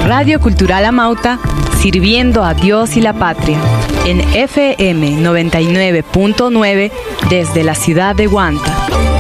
Radio Cultural Amauta, sirviendo a Dios y la patria, en FM 99.9 desde la ciudad de Huanta.